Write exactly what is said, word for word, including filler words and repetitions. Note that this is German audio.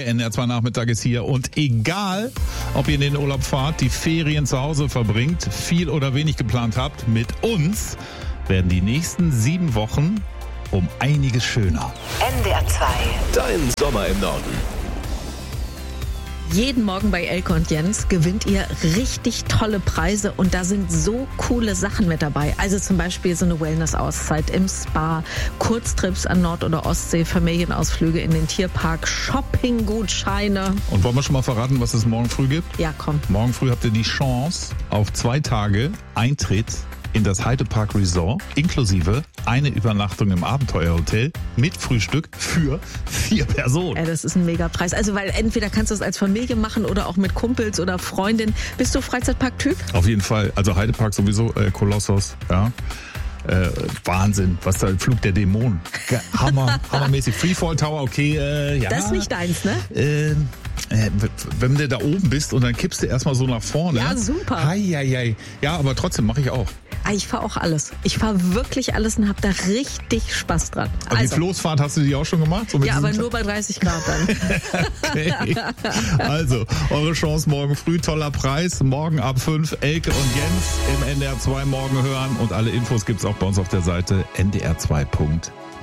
N D R zwei Nachmittag ist hier und egal, ob ihr in den Urlaub fahrt, die Ferien zu Hause verbringt, viel oder wenig geplant habt, mit uns werden die nächsten sieben Wochen um einiges schöner. N D R zwei. Dein Sommer im Norden. Jeden Morgen bei Elke und Jens gewinnt ihr richtig tolle Preise und da sind so coole Sachen mit dabei. Also zum Beispiel so eine Wellness-Auszeit im Spa, Kurztrips an Nord- oder Ostsee, Familienausflüge in den Tierpark, Shopping-Gutscheine. Und wollen wir schon mal verraten, was es morgen früh gibt? Ja, komm. Morgen früh habt ihr die Chance auf zwei Tage Eintritt in das Heidepark Resort, inklusive eine Übernachtung im Abenteuerhotel mit Frühstück für vier Personen. Ja, das ist ein Megapreis. Also weil entweder kannst du es als Familie machen oder auch mit Kumpels oder Freundin. Bist du Freizeitpark-Typ? Auf jeden Fall. Also Heidepark sowieso, äh, Kolossos, ja. Äh, Wahnsinn, was da, Flug der Dämonen. Ge- Hammer, hammermäßig. Freefall Tower, okay, äh, ja. Das ist nicht deins, ne? Äh, äh, wenn du da oben bist und dann kippst du erstmal so nach vorne. Ja, super. Hei, hei, hei. Ja, aber trotzdem mache ich auch. Ah, ich fahre auch alles. Ich fahre wirklich alles und habe da richtig Spaß dran. Aber Also, die Floßfahrt hast du die auch schon gemacht? So mit ja, aber diesem- nur bei dreißig Grad dann. Okay. Also, eure Chance morgen früh, toller Preis. Morgen ab fünf, Elke und Jens im N D R zwei Morgen hören. Und alle Infos gibt's auch bei uns auf der Seite n d r zwei punkt de.